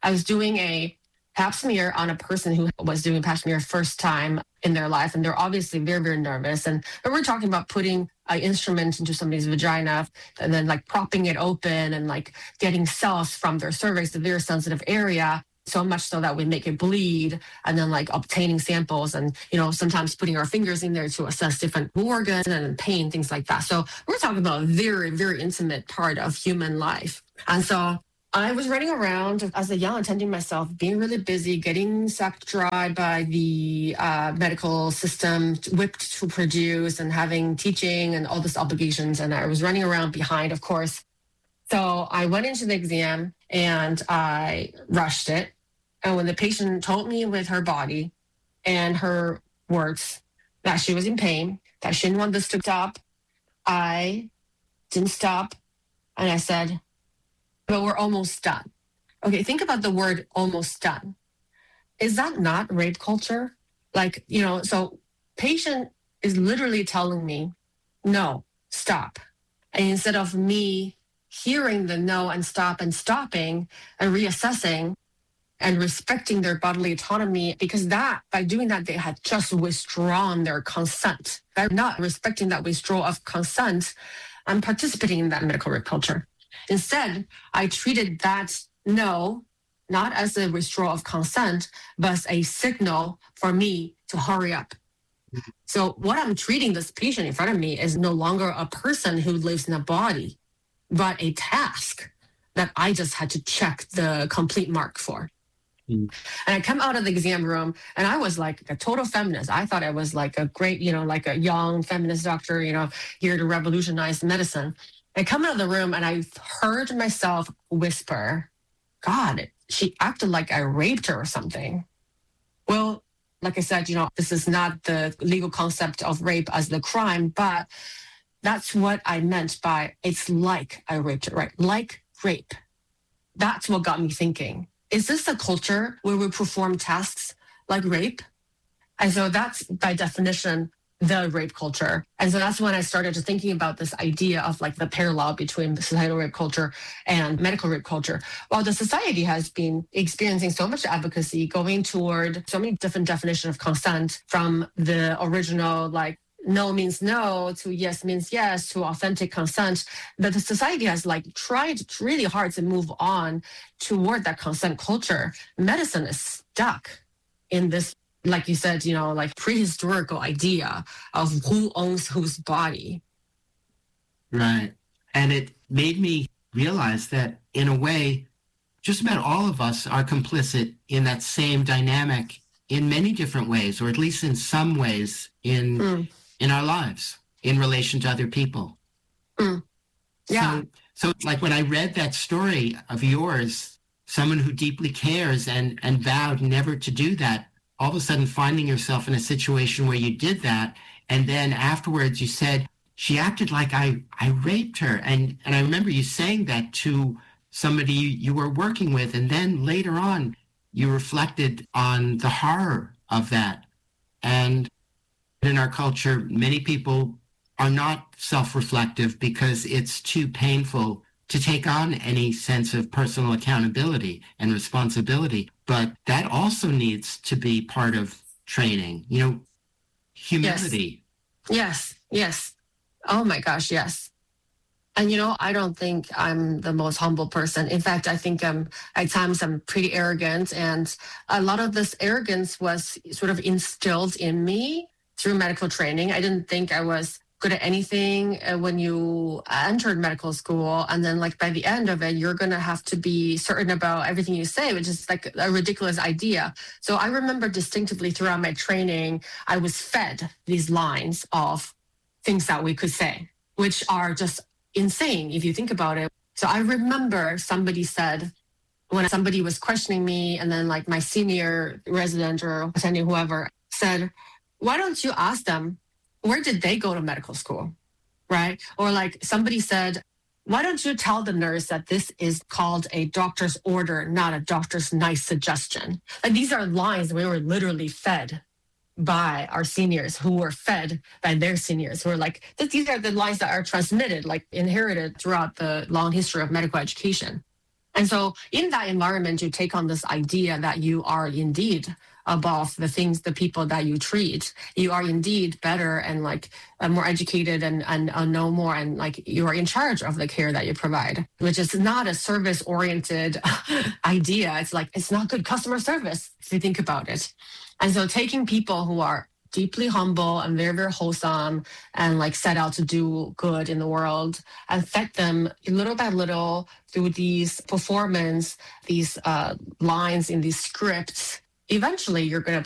I was doing a pap smear on a person who was doing pap smear first time in their life. And they're obviously very, very nervous. And we're talking about putting an instrument into somebody's vagina and then like propping it open and like getting cells from their cervix, a very sensitive area. So much so that we make it bleed, and then like obtaining samples and, sometimes putting our fingers in there to assess different organs and pain, things like that. So we're talking about a very, very intimate part of human life. And so I was running around as a young, attending myself, being really busy, getting sucked dry by the medical system, whipped to produce and having teaching and all these obligations. And I was running around behind, of course. So I went into the exam and I rushed it. And when the patient told me with her body and her words that she was in pain, that she didn't want this to stop, I didn't stop. And I said, but we're almost done. Okay, think about the word almost done. Is that not rape culture? Like, so patient is literally telling me, no, stop. And instead of me hearing the no and stop and stopping and reassessing and respecting their bodily autonomy, because by doing that, they had just withdrawn their consent. By not respecting that withdrawal of consent, I'm participating in that medical rape culture. Instead, I treated that no, not as a withdrawal of consent, but as a signal for me to hurry up. So what I'm treating this patient in front of me is no longer a person who lives in a body, but a task that I just had to check the complete mark for. And I come out of the exam room and I was like a total feminist. I thought I was like a great, like a young feminist doctor, here to revolutionize medicine. I come out of the room and I heard myself whisper, God, she acted like I raped her or something. Well, like I said, this is not the legal concept of rape as the crime, but that's what I meant by it's like I raped her, right? Like rape. That's what got me thinking. Is this a culture where we perform tasks like rape? And so that's by definition the rape culture. And so that's when I started to thinking about this idea of like the parallel between societal rape culture and medical rape culture. While the society has been experiencing so much advocacy, going toward so many different definitions of consent, from the original like no means no to yes means yes to authentic consent, that the society has like tried really hard to move on toward that consent culture. Medicine is stuck in this, like you said, like prehistorical idea of who owns whose body. Right. And it made me realize that in a way, just about all of us are complicit in that same dynamic in many different ways, or at least in some ways in our lives in relation to other people. Yeah. So like when I read that story of yours, someone who deeply cares and vowed never to do that, all of a sudden finding yourself in a situation where you did that. And then afterwards you said, she acted like I raped her. And I remember you saying that to somebody you were working with. And then later on, you reflected on the horror of that. And in our culture, many people are not self-reflective because it's too painful to take on any sense of personal accountability and responsibility. But that also needs to be part of training, humility. Yes. Oh my gosh, yes. And, I don't think I'm the most humble person. In fact, I think at times I'm pretty arrogant. And a lot of this arrogance was sort of instilled in me through medical training. I didn't think I was good at anything when you entered medical school. And then like by the end of it, you're going to have to be certain about everything you say, which is like a ridiculous idea. So I remember distinctively throughout my training, I was fed these lines of things that we could say, which are just insane if you think about it. So I remember somebody said, when somebody was questioning me, and then like my senior resident or attending, whoever, said, why don't you ask them, where did they go to medical school, right? Or like somebody said, why don't you tell the nurse that this is called a doctor's order, not a doctor's nice suggestion? Like these are lines we were literally fed by our seniors who were fed by their seniors who are like, these are the lines that are transmitted, like inherited throughout the long history of medical education. And so in that environment, you take on this idea that you are indeed above the people that you treat. You are indeed better and like more educated and know more, and like you are in charge of the care that you provide, which is not a service oriented idea. It's like, it's not good customer service if you think about it. And so taking people who are deeply humble and very, very wholesome and like set out to do good in the world and fed them little by little through these performance, these lines in these scripts, eventually you're going to